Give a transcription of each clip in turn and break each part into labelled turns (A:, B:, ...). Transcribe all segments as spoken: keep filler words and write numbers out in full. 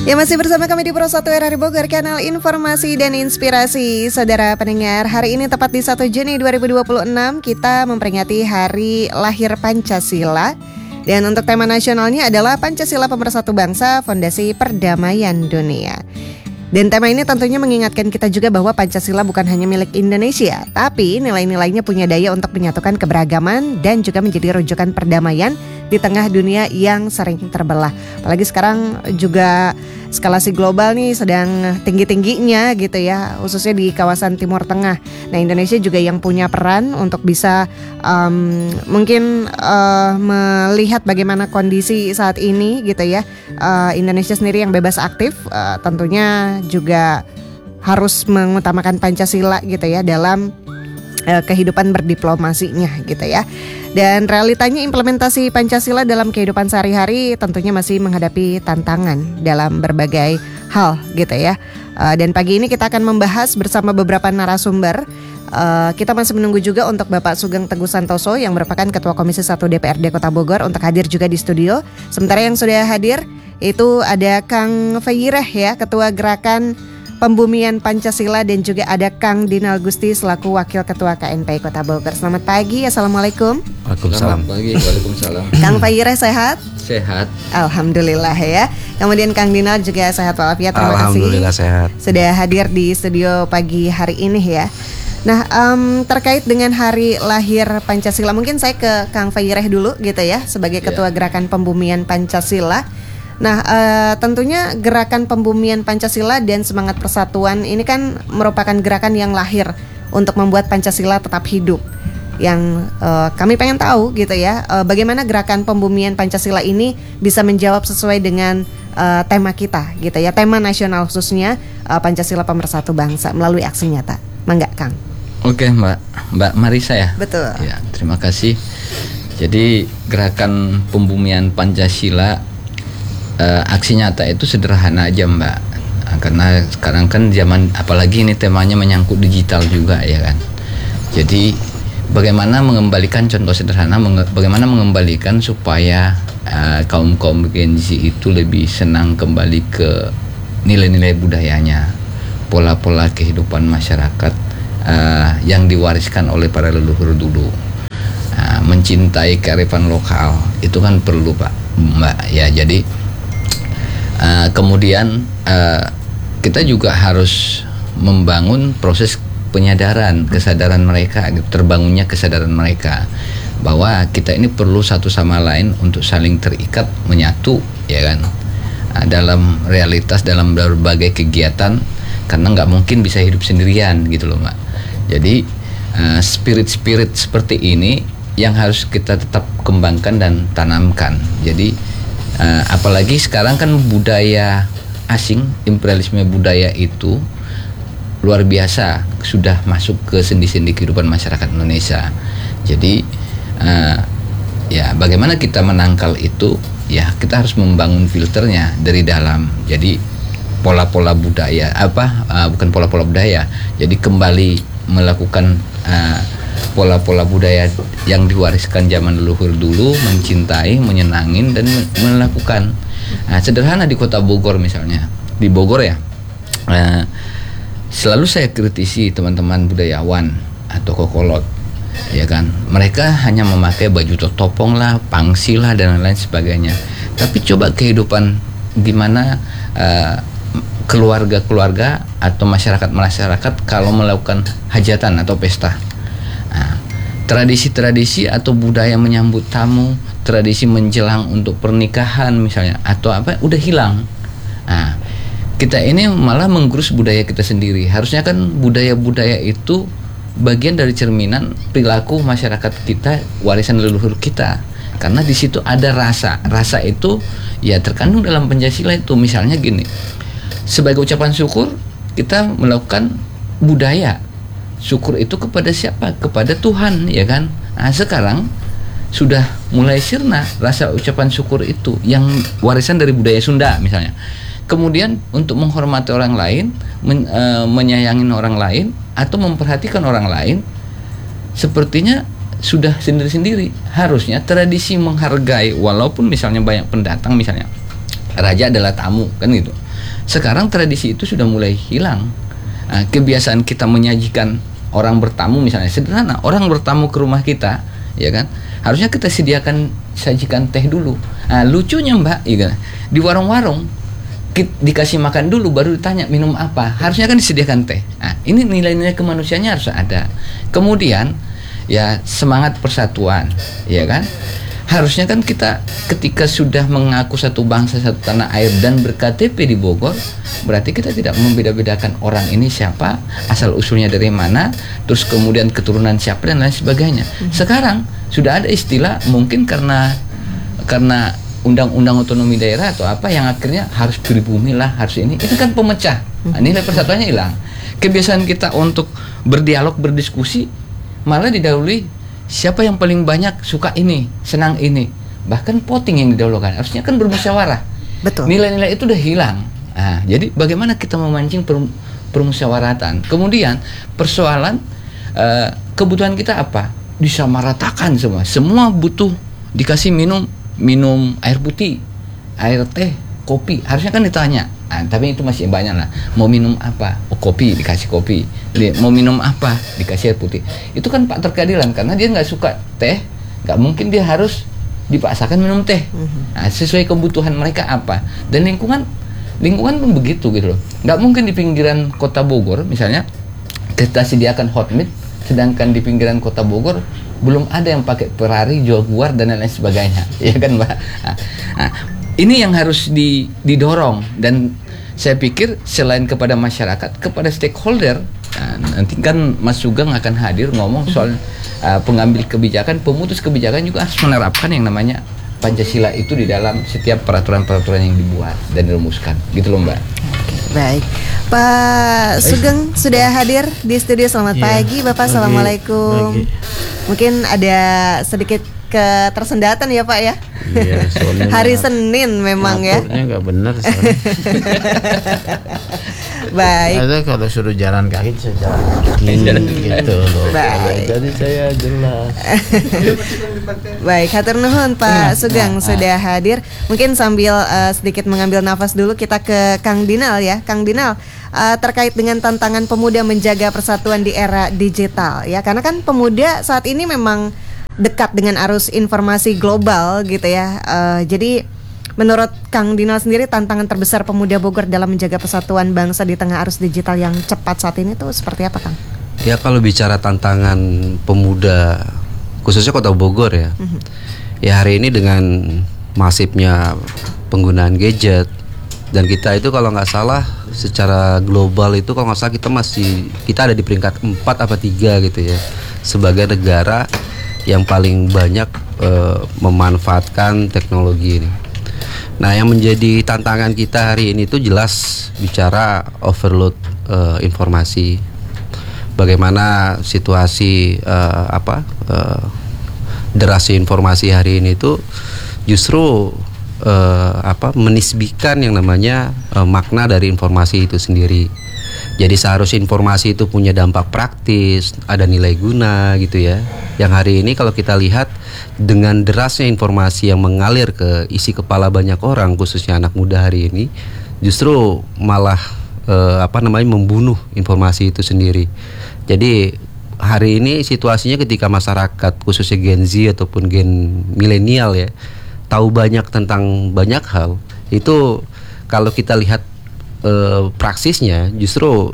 A: Ya, masih bersama kami di Pro satu R R I Bogor, kanal informasi dan inspirasi. Saudara pendengar, hari ini tepat di satu Juni dua ribu dua puluh enam kita memperingati hari lahir Pancasila. Dan untuk tema nasionalnya adalah Pancasila Pemersatu Bangsa, Fondasi Perdamaian Dunia. Dan tema ini tentunya mengingatkan kita juga bahwa Pancasila bukan hanya milik Indonesia, tapi nilai-nilainya punya daya untuk menyatukan keberagaman dan juga menjadi rujukan perdamaian di tengah dunia yang sering terbelah. Apalagi sekarang juga eskalasi global nih sedang tinggi-tingginya gitu ya, khususnya di kawasan Timur Tengah. Nah, Indonesia juga yang punya peran untuk bisa um, mungkin uh, melihat bagaimana kondisi saat ini gitu ya. uh, Indonesia sendiri yang bebas aktif uh, tentunya juga harus mengutamakan Pancasila gitu ya dalam uh, kehidupan berdiplomasinya gitu ya. Dan realitanya implementasi Pancasila dalam kehidupan sehari-hari tentunya masih menghadapi tantangan dalam berbagai hal gitu ya. uh, Dan pagi ini kita akan membahas bersama beberapa narasumber. uh, Kita masih menunggu juga untuk Bapak Sugeng Teguh Santoso yang merupakan Ketua Komisi satu D P R D Kota Bogor untuk hadir juga di studio. Sementara yang sudah hadir itu ada Kang Fayireh ya, Ketua Gerakan Pembumian Pancasila, dan juga ada Kang Dinal Gusti selaku Wakil Ketua K N P I Kota Bogor. Selamat pagi, Assalamualaikum.
B: Waalaikumsalam. Selamat pagi, waalaikumsalam.
A: Kang Fayireh sehat?
B: Sehat.
A: Alhamdulillah ya. Kemudian Kang Dinal juga sehat walafiat. Terima
B: Alhamdulillah
A: kasih
B: sehat.
A: sudah hadir di studio pagi hari ini ya. Nah, um, terkait dengan hari lahir Pancasila, mungkin saya ke Kang Fayireh dulu gitu ya, sebagai Ketua yeah. Gerakan Pembumian Pancasila. Nah, uh, tentunya gerakan pembumian Pancasila dan semangat persatuan ini kan merupakan gerakan yang lahir untuk membuat Pancasila tetap hidup. Yang uh, kami pengen tahu gitu ya, uh, bagaimana gerakan pembumian Pancasila ini bisa menjawab sesuai dengan uh, tema kita gitu ya, tema nasional khususnya uh, Pancasila Pemersatu Bangsa melalui aksi nyata. Mangga, Kang.
B: Oke, Mbak, Mbak Marisa ya.
A: Betul.
B: Ya, terima kasih. Jadi gerakan pembumian Pancasila, Uh, aksi nyata itu sederhana aja, Mbak, karena sekarang kan zaman, apalagi ini temanya menyangkut digital juga ya kan. Jadi bagaimana mengembalikan, contoh sederhana, menge- bagaimana mengembalikan supaya uh, kaum kaum Gen Z itu lebih senang kembali ke nilai-nilai budayanya, pola-pola kehidupan masyarakat uh, yang diwariskan oleh para leluhur dulu. Uh, mencintai kearifan lokal itu kan perlu, Pak, Mbak ya. Jadi Uh, kemudian uh, kita juga harus membangun proses penyadaran, kesadaran mereka, terbangunnya kesadaran mereka bahwa kita ini perlu satu sama lain untuk saling terikat, menyatu, ya kan, uh, dalam realitas, dalam berbagai kegiatan, karena nggak mungkin bisa hidup sendirian gitu loh, Mbak. Jadi uh, spirit-spirit seperti ini yang harus kita tetap kembangkan dan tanamkan. Jadi Uh, apalagi sekarang kan budaya asing, imperialisme budaya itu luar biasa, sudah masuk ke sendi-sendi kehidupan masyarakat Indonesia. Jadi uh, ya bagaimana kita menangkal itu? Ya kita harus membangun filternya dari dalam. Jadi pola-pola budaya apa? Uh, bukan pola-pola budaya. Jadi kembali melakukan uh, pola-pola budaya yang diwariskan zaman leluhur dulu, mencintai, menyenangin, dan melakukan. Nah, sederhana di Kota Bogor misalnya, di Bogor ya, nah, selalu saya kritisi teman-teman budayawan atau kokolot, ya kan, mereka hanya memakai baju topong lah, pangsi lah, dan lain sebagainya. Tapi coba kehidupan gimana uh, keluarga-keluarga atau masyarakat-masyarakat kalau melakukan hajatan atau pesta. Nah, tradisi-tradisi atau budaya menyambut tamu, tradisi menjelang untuk pernikahan misalnya, atau apa, udah hilang. Nah, kita ini malah menggerus budaya kita sendiri. Harusnya kan budaya-budaya itu bagian dari cerminan perilaku masyarakat kita, warisan leluhur kita. Karena di situ ada rasa. Rasa itu ya terkandung dalam Pancasila itu. Misalnya gini, sebagai ucapan syukur kita melakukan budaya. Syukur itu kepada siapa? Kepada Tuhan, ya kan? Nah, sekarang sudah mulai sirna rasa ucapan syukur itu yang warisan dari budaya Sunda misalnya. Kemudian untuk menghormati orang lain, men, e, menyayangi orang lain atau memperhatikan orang lain, sepertinya sudah sendiri-sendiri. Harusnya tradisi menghargai, walaupun misalnya banyak pendatang, misalnya raja adalah tamu, kan gitu. Sekarang tradisi itu sudah mulai hilang. Nah, kebiasaan kita menyajikan orang bertamu misalnya sederhana, orang bertamu ke rumah kita, ya kan? Harusnya kita sediakan sajikan teh dulu. Nah, lucunya Mbak, ya kan? Di warung-warung ki- dikasih makan dulu baru ditanya minum apa. Harusnya kan disediakan teh. Nah, ini nilai-nilai kemanusiaannya harus ada. Kemudian ya semangat persatuan, ya kan? Harusnya kan kita ketika sudah mengaku satu bangsa satu tanah air dan ber-K T P di Bogor, berarti kita tidak membeda-bedakan orang ini siapa, asal usulnya dari mana, terus kemudian keturunan siapa dan lain sebagainya. Sekarang sudah ada istilah mungkin karena karena undang-undang otonomi daerah atau apa yang akhirnya harus pribumi lah, harus ini. Itu kan pemecah. Nah, nilai persatuannya hilang. Kebiasaan kita untuk berdialog, berdiskusi malah didahului siapa yang paling banyak suka ini, senang ini. Bahkan voting yang didahulukan. Harusnya kan bermusyawarah.
A: Betul.
B: Nilai-nilai itu udah hilang. Nah, jadi bagaimana kita memancing per, permusyawaratan? Kemudian persoalan uh, kebutuhan kita apa? Disamaratakan semua. Semua butuh dikasih minum minum air putih, air teh, kopi. Harusnya kan ditanya. Nah, tapi itu masih banyak lah. Mau minum apa? Oh, kopi, dikasih kopi. Dia, mau minum apa? Dikasih air putih. Itu kan faktor keadilan karena dia nggak suka teh, nggak mungkin dia harus dipaksakan minum teh. Nah, sesuai kebutuhan mereka apa. Dan lingkungan, lingkungan pun begitu gitu loh. Nggak mungkin di pinggiran kota Bogor misalnya kita sediakan hot meat, sedangkan di pinggiran kota Bogor belum ada yang pakai Ferrari, Jaguar dan lain sebagainya, ya kan Mbak? Nah, nah, ini yang harus di, didorong dan saya pikir selain kepada masyarakat, kepada stakeholder, nah, nanti kan Mas Sugeng akan hadir ngomong soal uh, pengambil kebijakan, pemutus kebijakan juga harus menerapkan yang namanya Pancasila itu di dalam setiap peraturan-peraturan yang dibuat dan dirumuskan, gitu loh Mbak.
A: Baik, Pak Sugeng sudah hadir di studio. Selamat
C: Iya,
A: pagi, Bapak.
C: pagi,
A: Assalamualaikum.
C: pagi.
A: Mungkin ada sedikit ketersendatan ya Pak ya.
C: Iya, soalnya
A: Hari
C: ngatur-
A: Senin memang ya.
C: ngaturnya nggak benar soalnya.
A: Baik.
C: Ada kalau suruh jalan kaki bisa jalan kaki gitu loh.
A: Baik.
C: Jadi saya jelas.
A: Baik, hatur nuhun Pak Sugeng sudah hadir. Mungkin sambil uh, sedikit mengambil nafas dulu kita ke Kang Dinal ya. Kang Dinal, uh, terkait dengan tantangan pemuda menjaga persatuan di era digital ya. Karena kan pemuda saat ini memang dekat dengan arus informasi global gitu ya. Uh, jadi menurut Kang Dinal sendiri tantangan terbesar pemuda Bogor dalam menjaga persatuan bangsa di tengah arus digital yang cepat saat ini tuh seperti apa Kang?
D: Ya kalau bicara tantangan pemuda khususnya Kota Bogor ya, mm-hmm. ya hari ini dengan masifnya penggunaan gadget dan kita itu kalau nggak salah secara global itu kalau nggak salah kita masih kita ada di peringkat empat apa tiga gitu ya sebagai negara yang paling banyak uh, memanfaatkan teknologi ini. Nah, yang menjadi tantangan kita hari ini itu jelas bicara overload uh, informasi. Bagaimana situasi uh, apa uh, derasnya informasi hari ini itu justru uh, apa menisbikan yang namanya uh, makna dari informasi itu sendiri. Jadi seharusnya informasi itu punya dampak praktis, ada nilai guna gitu ya. Yang hari ini kalau kita lihat dengan derasnya informasi yang mengalir ke isi kepala banyak orang, khususnya anak muda hari ini, justru malah eh, apa namanya membunuh informasi itu sendiri. Jadi hari ini situasinya ketika masyarakat khususnya Gen Z ataupun Gen milenial ya tahu banyak tentang banyak hal, itu kalau kita lihat Uh, praksisnya justru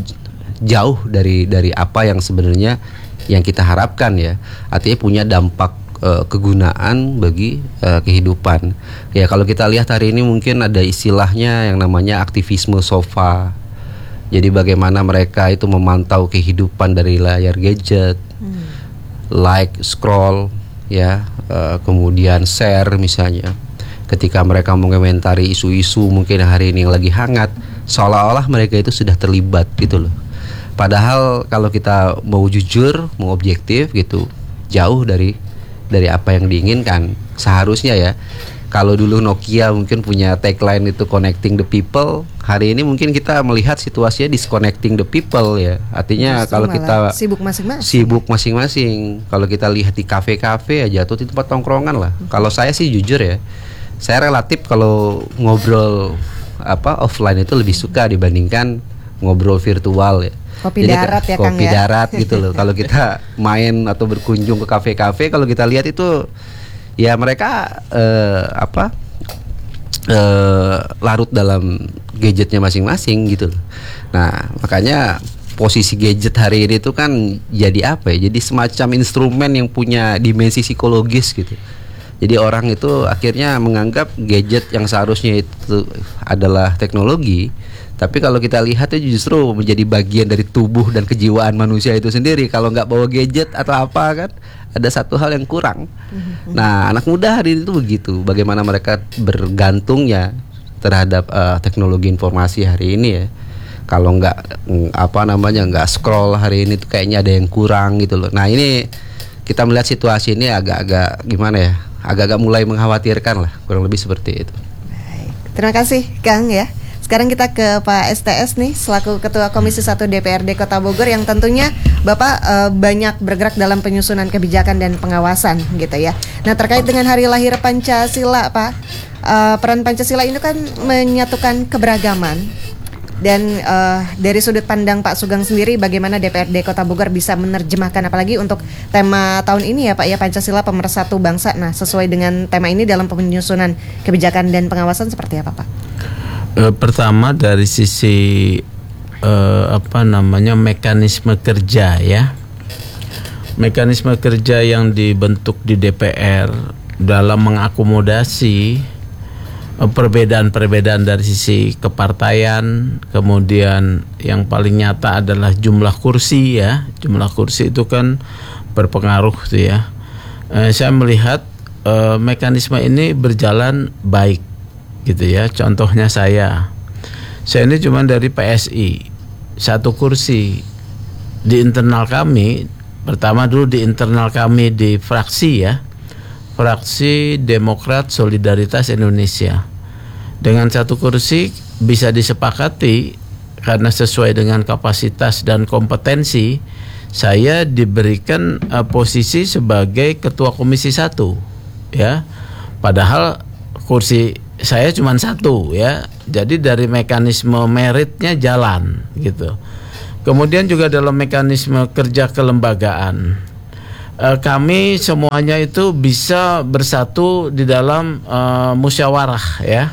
D: jauh dari dari apa yang sebenarnya yang kita harapkan ya, artinya punya dampak uh, kegunaan bagi uh, kehidupan. Ya kalau kita lihat hari ini mungkin ada istilahnya yang namanya aktivisme sofa. Jadi bagaimana mereka itu memantau kehidupan dari layar gadget, hmm. like, scroll, ya, uh, kemudian share misalnya. Ketika mereka mengomentari isu-isu mungkin hari ini yang lagi hangat, seolah-olah mereka itu sudah terlibat gitu loh. Padahal kalau kita mau jujur, mau objektif gitu, jauh dari dari apa yang diinginkan. Seharusnya ya, kalau dulu Nokia mungkin punya tagline itu connecting the people, hari ini mungkin kita melihat situasinya disconnecting the people ya. Artinya
A: justru
D: kalau kita
A: sibuk masing-masing.
D: Sibuk masing-masing. Kalau kita lihat di kafe-kafe aja atau di tempat tongkrongan lah. Hmm. Kalau saya sih jujur ya, saya relatif kalau ngobrol apa offline itu lebih suka dibandingkan ngobrol virtual ya.
A: Kopi
D: Jadi,
A: darat ya Kang
D: kopi
A: ya.
D: darat gitu loh. Kalau kita main atau berkunjung ke kafe-kafe, kalau kita lihat itu ya mereka eh, apa eh, larut dalam gadgetnya masing-masing gitu loh. Nah makanya posisi gadget hari ini itu kan jadi apa ya? Jadi semacam instrumen yang punya dimensi psikologis gitu. Jadi orang itu akhirnya menganggap gadget yang seharusnya itu adalah teknologi, tapi kalau kita lihat itu justru menjadi bagian dari tubuh dan kejiwaan manusia itu sendiri. Kalau nggak bawa gadget atau apa kan, ada satu hal yang kurang. Mm-hmm. Nah, anak muda hari ini itu begitu. Bagaimana mereka bergantungnya terhadap uh, teknologi informasi hari ini ya. Kalau nggak apa namanya nggak scroll hari ini tuh kayaknya ada yang kurang gitu loh. Nah ini kita melihat situasi ini agak-agak gimana ya? Agak-agak mulai mengkhawatirkan lah, kurang lebih seperti itu.
A: Baik. Terima kasih Kang ya. Sekarang kita ke Pak S T S nih, selaku Ketua Komisi satu D P R D Kota Bogor, yang tentunya Bapak uh, banyak bergerak dalam penyusunan kebijakan dan pengawasan gitu ya. Nah terkait dengan Hari Lahir Pancasila Pak, uh, peran Pancasila ini kan menyatukan keberagaman. Dan uh, dari sudut pandang Pak Sugeng sendiri, bagaimana D P R D Kota Bogor bisa menerjemahkan, apalagi untuk tema tahun ini ya Pak ya, Pancasila Pemersatu Bangsa. Nah sesuai dengan tema ini dalam penyusunan kebijakan dan pengawasan seperti apa Pak?
E: E, pertama dari sisi e, apa namanya mekanisme kerja ya, mekanisme kerja yang dibentuk di D P R dalam mengakomodasi perbedaan-perbedaan dari sisi kepartaian, kemudian yang paling nyata adalah jumlah kursi ya, jumlah kursi itu kan berpengaruh tuh ya. Eh, saya melihat eh, mekanisme ini berjalan baik gitu ya. Contohnya saya, saya ini cuma dari P S I, satu kursi di internal kami. Pertama dulu di internal kami di fraksi ya, fraksi Demokrat Solidaritas Indonesia. Dengan satu kursi bisa disepakati karena sesuai dengan kapasitas dan kompetensi, saya diberikan uh, posisi sebagai ketua komisi satu ya. Padahal kursi saya cuma satu ya. Jadi dari mekanisme meritnya jalan gitu. Kemudian juga dalam mekanisme kerja kelembagaan, uh, kami semuanya itu bisa bersatu di dalam uh, musyawarah ya.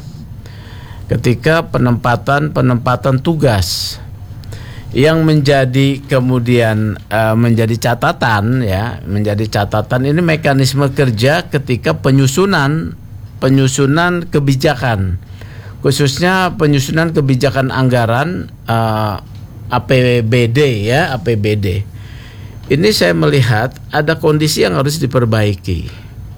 E: Ketika penempatan-penempatan tugas yang menjadi kemudian uh, menjadi catatan ya, menjadi catatan ini mekanisme kerja ketika penyusunan penyusunan kebijakan, khususnya penyusunan kebijakan anggaran uh, A P B D ya, A P B D. Ini saya melihat ada kondisi yang harus diperbaiki.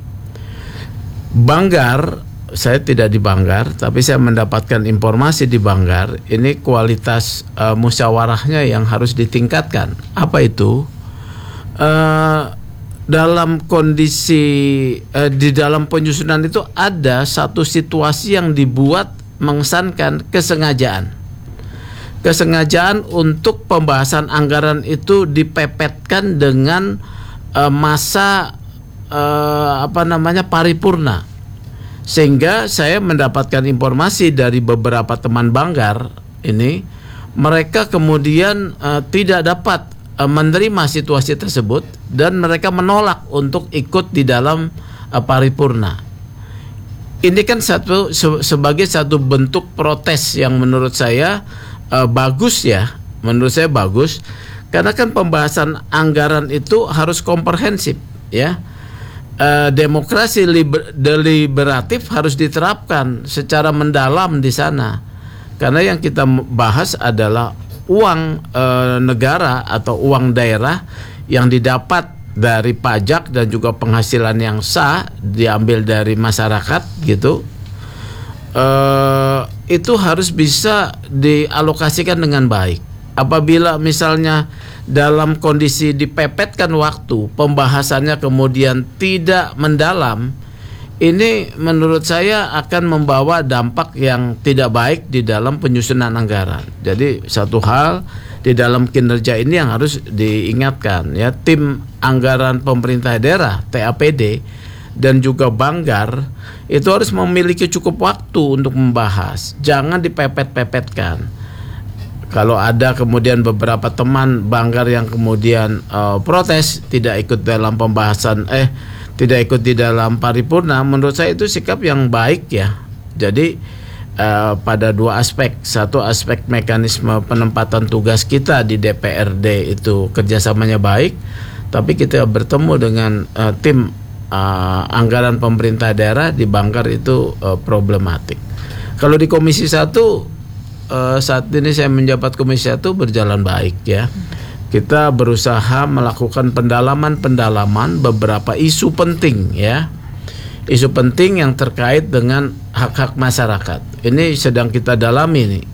E: Banggar, saya tidak di Banggar, tapi saya mendapatkan informasi di Banggar. Ini kualitas uh, musyawarahnya yang harus ditingkatkan. Apa itu? Uh, dalam kondisi uh, di dalam penyusunan itu ada satu situasi yang dibuat mengesankan kesengajaan. Kesengajaan untuk pembahasan anggaran itu dipepetkan dengan uh, masa uh, apa namanya paripurna. Sehingga saya mendapatkan informasi dari beberapa teman Banggar ini, mereka kemudian uh, tidak dapat uh, menerima situasi tersebut dan mereka menolak untuk ikut di dalam uh, paripurna. Ini kan satu se- sebagai satu bentuk protes yang menurut saya uh, bagus ya, menurut saya bagus, karena kan pembahasan anggaran itu harus komprehensif ya. Uh, demokrasi liber, deliberatif harus diterapkan secara mendalam di sana, karena yang kita bahas adalah uang uh, negara atau uang daerah yang didapat dari pajak dan juga penghasilan yang sah diambil dari masyarakat gitu. Uh, itu harus bisa dialokasikan dengan baik. Apabila misalnya dalam kondisi dipepetkan waktu, pembahasannya kemudian tidak mendalam, ini menurut saya akan membawa dampak yang tidak baik di dalam penyusunan anggaran. Jadi satu hal di dalam kinerja ini yang harus diingatkan ya, tim anggaran pemerintah daerah T A P D dan juga Banggar itu harus memiliki cukup waktu untuk membahas. Jangan dipepet-pepetkan. Kalau ada kemudian beberapa teman Banggar yang kemudian uh, protes, tidak ikut dalam pembahasan, eh tidak ikut di dalam paripurna, menurut saya itu sikap yang baik ya. Jadi uh, pada dua aspek, satu aspek mekanisme penempatan tugas kita di D P R D itu kerjasamanya baik, tapi kita bertemu dengan uh, tim uh, anggaran pemerintah daerah di Banggar itu uh, problematik. Kalau di Komisi satu uh, saat ini saya menjabat Komisi satu berjalan baik ya. Kita berusaha melakukan pendalaman-pendalaman beberapa isu penting ya. Isu penting yang terkait dengan hak-hak masyarakat. Ini sedang kita dalami nih.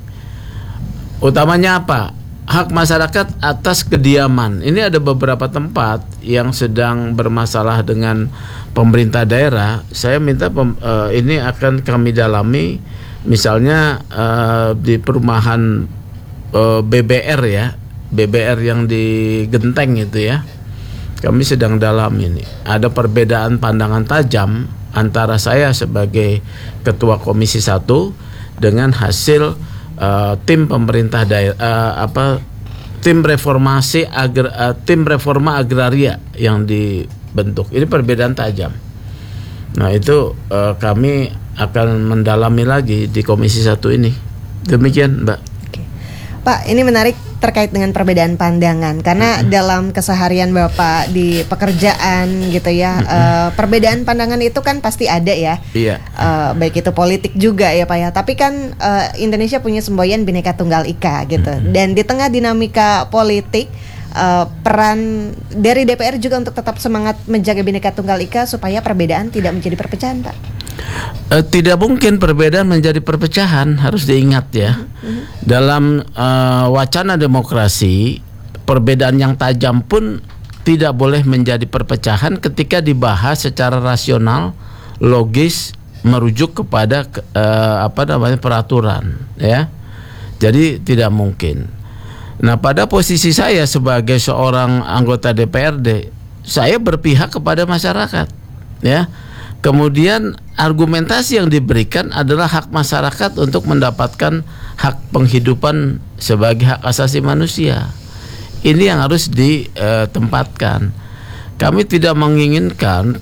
E: Utamanya apa? Hak masyarakat atas kediaman. Ini ada beberapa tempat yang sedang bermasalah dengan pemerintah daerah. Saya minta pem, uh, ini akan kami dalami. Misalnya uh, di perumahan uh, B B R ya, B B R yang di Genteng itu ya. Kami sedang dalam ini. Ada perbedaan pandangan tajam antara saya sebagai ketua Komisi satu dengan hasil Uh, tim pemerintah daerah uh, apa tim reformasi agra, uh, tim reforma agraria yang dibentuk. Ini perbedaan tajam. Nah itu uh, kami akan mendalami lagi di Komisi satu ini. Demikian Mbak.
A: Oke. Pak, ini menarik terkait dengan perbedaan pandangan karena mm-hmm. dalam keseharian Bapak di pekerjaan gitu ya, mm-hmm. uh, perbedaan pandangan itu kan pasti ada ya.
E: Iya.
A: Uh, baik itu politik juga ya Pak ya. Tapi kan uh, Indonesia punya semboyan Bhinneka Tunggal Ika gitu. Mm-hmm. Dan di tengah dinamika politik, uh, peran dari D P R juga untuk tetap semangat menjaga Bhinneka Tunggal Ika supaya perbedaan tidak menjadi perpecahan, Pak.
E: Uh, tidak mungkin perbedaan menjadi perpecahan, harus diingat ya. Mm-hmm. Dalam uh, wacana demokrasi, perbedaan yang tajam pun tidak boleh menjadi perpecahan ketika dibahas secara rasional, logis, merujuk kepada uh, apa namanya peraturan, ya. Jadi tidak mungkin. Nah, pada posisi saya sebagai seorang anggota D P R D, saya berpihak kepada masyarakat, ya. Kemudian argumentasi yang diberikan adalah hak masyarakat untuk mendapatkan hak penghidupan sebagai hak asasi manusia. Ini yang harus ditempatkan. Kami tidak menginginkan